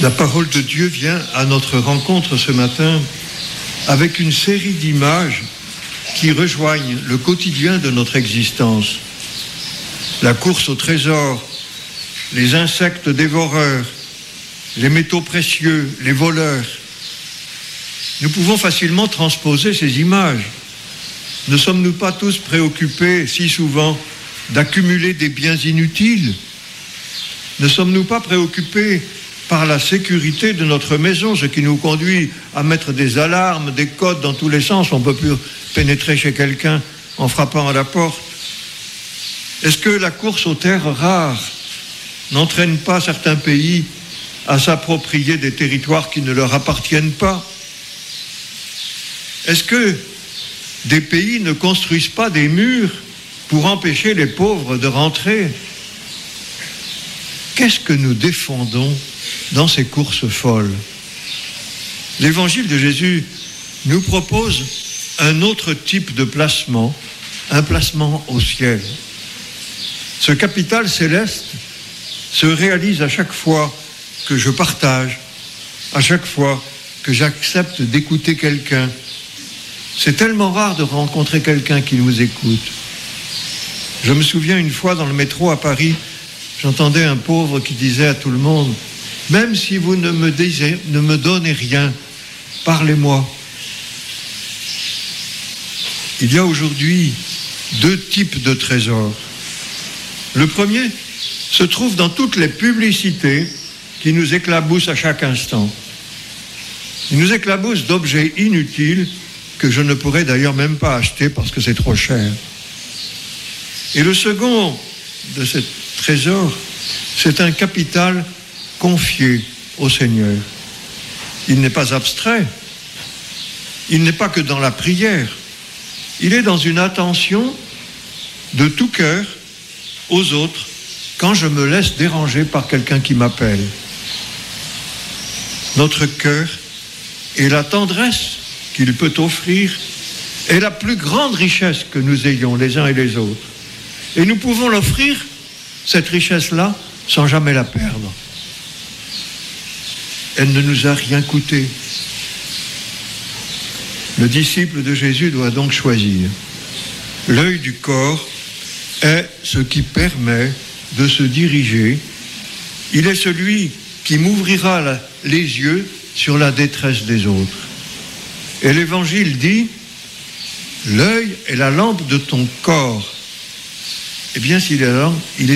La parole de Dieu vient à notre rencontre ce matin avec une série d'images qui rejoignent le quotidien de notre existence. La course au trésor, les insectes dévoreurs, les métaux précieux, les voleurs. Nous pouvons facilement transposer ces images. Ne sommes-nous pas tous préoccupés, si souvent, d'accumuler des biens inutiles ? Ne sommes-nous pas préoccupés par la sécurité de notre maison, ce qui nous conduit à mettre des alarmes, des codes dans tous les sens? On ne peut plus pénétrer chez quelqu'un en frappant à la porte. Est-ce que la course aux terres rares n'entraîne pas certains pays à s'approprier des territoires qui ne leur appartiennent pas? Est-ce que des pays ne construisent pas des murs pour empêcher les pauvres de rentrer? Qu'est-ce que nous défendons dans ces courses folles? L'Évangile de Jésus nous propose un autre type de placement, un placement au ciel. Ce capital céleste se réalise à chaque fois que je partage, à chaque fois que j'accepte d'écouter quelqu'un. C'est tellement rare de rencontrer quelqu'un qui nous écoute. Je me souviens une fois dans le métro à Paris, j'entendais un pauvre qui disait à tout le monde: « Même si vous ne me donnez rien, parlez-moi. » Il y a aujourd'hui deux types de trésors. Le premier se trouve dans toutes les publicités qui nous éclaboussent à chaque instant. Ils nous éclaboussent d'objets inutiles que je ne pourrais d'ailleurs même pas acheter parce que c'est trop cher. Et le second de ces trésors, c'est un capital confié au Seigneur. Il n'est pas abstrait, il n'est pas que dans la prière, il est dans une attention de tout cœur aux autres quand je me laisse déranger par quelqu'un qui m'appelle. Notre cœur et la tendresse qu'il peut offrir est la plus grande richesse que nous ayons les uns et les autres. Et nous pouvons l'offrir, cette richesse-là, sans jamais la perdre. Elle ne nous a rien coûté. Le disciple de Jésus doit donc choisir. L'œil du corps est ce qui permet de se diriger. Il est celui qui m'ouvrira les yeux sur la détresse des autres. Et l'Évangile dit: l'œil est la lampe de ton corps. Eh bien, s'il est la lampe, il est